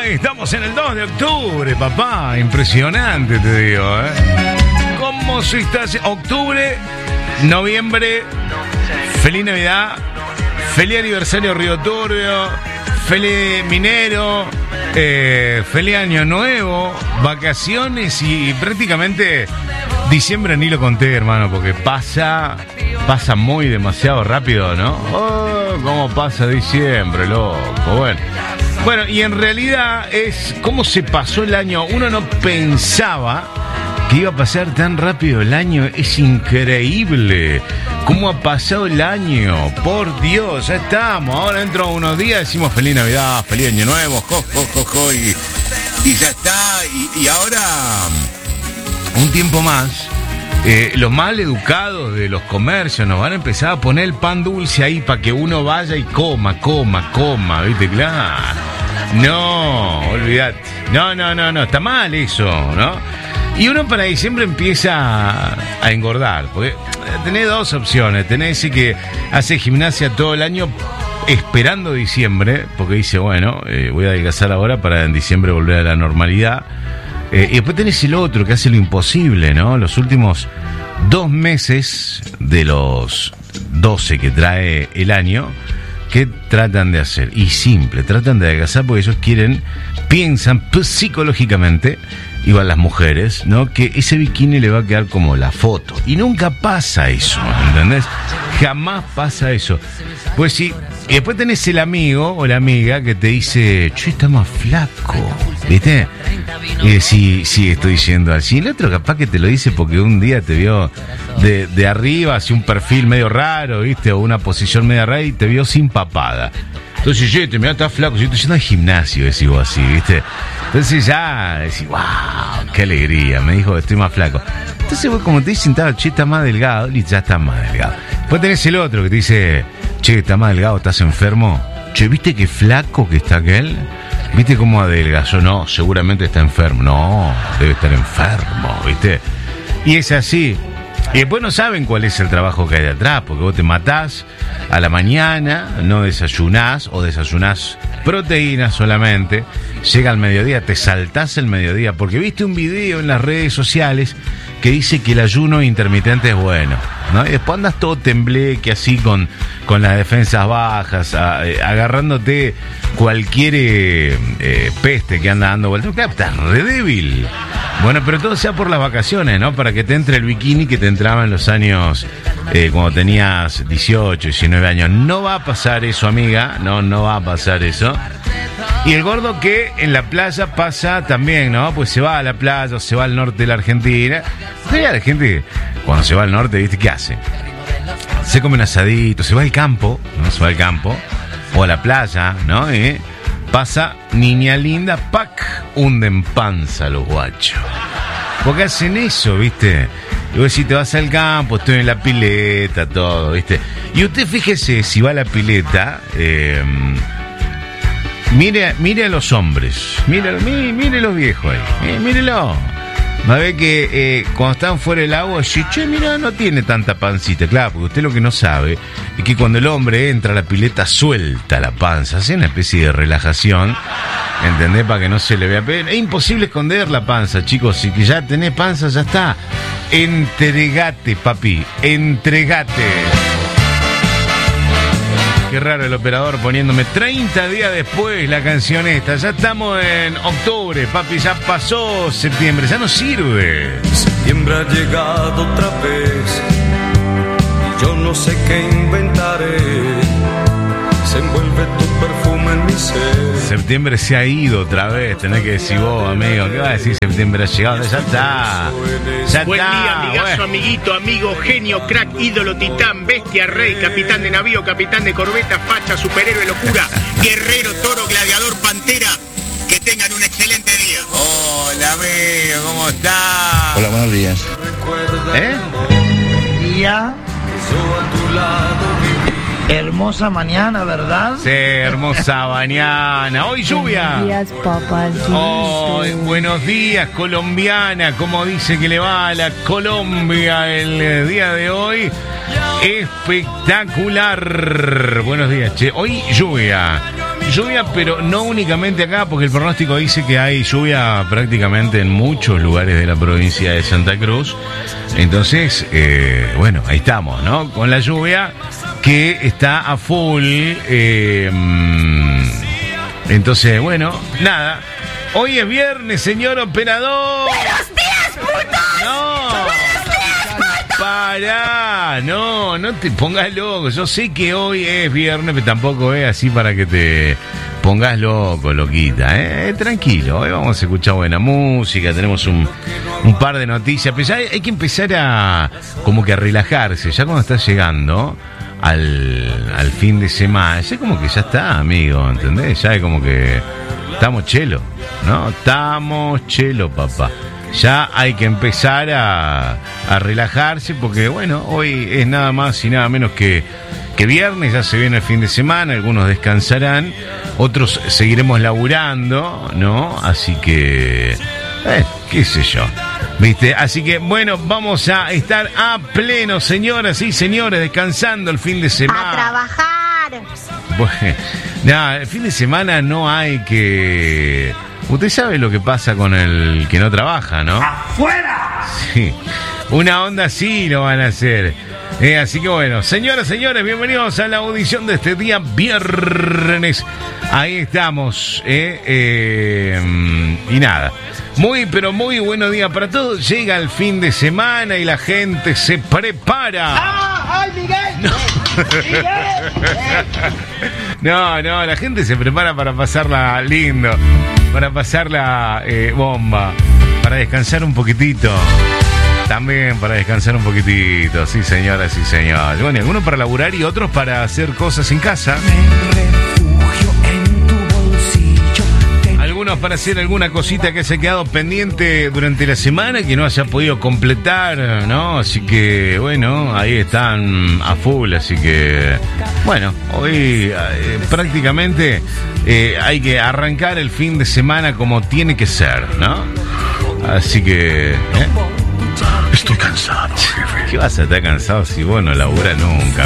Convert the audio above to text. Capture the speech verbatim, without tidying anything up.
estamos en el dos de octubre, papá. Impresionante, te digo, ¿eh? ¿Cómo se está? Octubre, noviembre, feliz Navidad, feliz aniversario Río Turbio, feliz Minero, eh, feliz Año Nuevo, vacaciones y prácticamente diciembre ni lo conté, hermano, porque pasa, pasa muy demasiado rápido, ¿no? Oh, cómo pasa diciembre, loco, bueno. Bueno, y en realidad es cómo se pasó el año. Uno no pensaba que iba a pasar tan rápido el año. Es increíble cómo ha pasado el año. Por Dios, ya estamos. Ahora dentro de unos días decimos feliz Navidad, feliz Año Nuevo, jo, jo, jo, jo, y, y ya está. Y, y ahora, un tiempo más, eh, los mal educados de los comercios nos van a empezar a poner el pan dulce ahí para que uno vaya y coma, coma, coma, ¿viste? Claro. No, olvidate. No, no, no, no, está mal eso, ¿no? Y uno para diciembre empieza a engordar, porque tenés dos opciones. Tenés ese que hace gimnasia todo el año esperando diciembre, porque dice, bueno, eh, voy a adelgazar ahora para en diciembre volver a la normalidad. Eh, y después tenés el otro que hace lo imposible, ¿no? Los últimos dos meses de los doce que trae el año, ¿qué tratan de hacer? Y simple, tratan de adelgazar porque ellos quieren, piensan pues, psicológicamente, igual las mujeres, ¿no? Que ese bikini le va a quedar como la foto. Y nunca pasa eso, ¿entendés? Jamás pasa eso. Pues sí, y después tenés el amigo o la amiga que te dice, che, está más flaco, ¿viste? Y sí, sí, estoy diciendo así. El otro capaz que te lo dice porque un día te vio de, de arriba, así un perfil medio raro, ¿viste? O una posición media rara y te vio sin papada. Entonces, che, te mirá, estás flaco. Yo estoy yendo al gimnasio, decís vos así, ¿viste? Entonces ya decís, wow, qué alegría. Me dijo, estoy más flaco. Entonces vos como te dicen, che, está más delgado, y ya está más delgado. Después tenés el otro que te dice, che, está más delgado, estás enfermo. Che, ¿viste qué flaco que está aquel? ¿Viste cómo adelgazó? No, seguramente está enfermo. No, debe estar enfermo, ¿viste? Y es así. Y después no saben cuál es el trabajo que hay detrás, porque vos te matás a la mañana, no desayunás o desayunás proteínas solamente, llega al mediodía, te saltás el mediodía, porque viste un video en las redes sociales que dice que el ayuno intermitente es bueno, ¿no? Y después andas todo tembleque así con, con las defensas bajas, a, eh, agarrándote cualquier eh, eh, peste que anda dando vueltas. Claro, estás re débil. Bueno, pero todo sea por las vacaciones, ¿no? Para que te entre el bikini que te entraba en los años eh, cuando tenías dieciocho, diecinueve años. No va a pasar eso, amiga. No, no va a pasar eso. Y el gordo que en la playa pasa también, ¿no? Pues se va a la playa, se va al norte de la Argentina. La gente cuando se va al norte, ¿viste qué hace? Se come un asadito, se va al campo, ¿no? Se va al campo o a la playa, ¿no? Y pasa niña linda, pac, hunden panza los guachos. Porque hacen eso, ¿viste? Y vos decís, te vas al campo, estoy en la pileta, todo, ¿viste? Y usted fíjese, si va a la pileta, eh, mire, mire a los hombres, mire, mire, mire los viejos ahí, mire, mírelo. Va a ver que eh, cuando están fuera del agua, che, che, mira, no tiene tanta pancita. Claro, porque usted lo que no sabe es que cuando el hombre entra a la pileta, suelta la panza. Hace una especie de relajación, ¿entendés? Para que no se le vea. Es imposible esconder la panza, chicos. Si que ya tenés panza, ya está. Entregate, papi, entregate. Qué raro el operador poniéndome treinta días después la canción esta. Ya estamos en octubre, papi, ya pasó septiembre, ya no sirve. Septiembre ha llegado otra vez y yo no sé qué inventaré. Se envuelve tu perfume en mi ser. Septiembre se ha ido otra vez, tenés que decir vos, amigo. ¿Qué vas a decir? Septiembre ha llegado, ya está. Ya Buen está. día, amigazo, bueno. Amiguito, amigo, genio, crack, ídolo, titán, bestia, rey, capitán de navío, capitán de corbeta, facha, superhéroe, locura, guerrero, toro, gladiador, pantera. Que tengan un excelente día. Hola, amigo, ¿cómo estás? Hola, buenos días. ¿Eh? Día. Hermosa mañana, ¿verdad? Sí, hermosa mañana. Hoy lluvia. Buenos días, papá. Oh, buenos días, colombiana. ¿Cómo dice que le va a la Colombia el día de hoy? Espectacular. Buenos días, che. Hoy lluvia. lluvia, pero no únicamente acá, porque el pronóstico dice que hay lluvia prácticamente en muchos lugares de la provincia de Santa Cruz. Entonces, eh, bueno, ahí estamos, ¿no? Con la lluvia que está a full. Eh, entonces, bueno, nada. Hoy es viernes, señor operador. ¡Buenos días, putos! No. Pará, no, no te pongas loco. Yo sé que hoy es viernes, pero tampoco es así para que te pongas loco, loquita, ¿eh? Tranquilo, hoy vamos a escuchar buena música, tenemos un, un par de noticias, pero ya hay, hay que empezar a como que a relajarse, ya cuando estás llegando al, al fin de semana, ya como que ya está, amigo, ¿entendés? Ya es como que estamos chelo, ¿no? Estamos chelo, papá. Ya hay que empezar a, a relajarse porque, bueno, hoy es nada más y nada menos que, que viernes, ya se viene el fin de semana, algunos descansarán, otros seguiremos laburando, ¿no? Así que, eh, qué sé yo, ¿viste? Así que, bueno, vamos a estar a pleno, señoras y señores, descansando el fin de semana. ¡A trabajar! Bueno, nada, el fin de semana no hay que... Usted sabe lo que pasa con el que no trabaja, ¿no? ¡Afuera! Sí, una onda así lo van a hacer. Eh, así que bueno, señoras, señores, bienvenidos a la audición de este día viernes. Ahí estamos, eh, eh, y nada, muy pero muy buenos días para todos. Llega el fin de semana y la gente se prepara. ¡Ah! ¡Ay, Miguel! No. ¡Miguel! No, no, la gente se prepara para pasarla lindo, para pasarla eh, bomba, para descansar un poquitito. También para descansar un poquitito, sí señoras y señores. Bueno, algunos para laburar y otros para hacer cosas en casa. Algunos para hacer alguna cosita que se ha quedado pendiente durante la semana que no haya podido completar, ¿no? Así que, bueno, ahí están a full, así que, bueno, hoy eh, prácticamente eh, hay que arrancar el fin de semana como tiene que ser, ¿no? Así que... ¿eh? Estoy cansado, jefe. ¿Qué vas a estar cansado si vos no laburas nunca,